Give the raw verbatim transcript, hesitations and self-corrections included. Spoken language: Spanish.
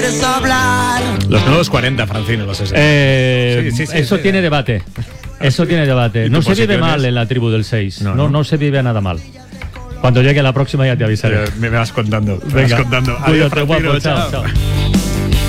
quieres hablar. Los nuevos cuarenta, Francino, los sesenta. Eh, sí, sí, sí, eso sí. tiene debate. Eso tiene debate. No se vive posiciones? mal en la tribu del seis. No, No, no, no. no se vive nada mal. Cuando llegue la próxima ya te avisaré. Me vas contando. Me Venga, vas contando. cuídate, Adiós, guapo. Francino, Chao, chao. chao.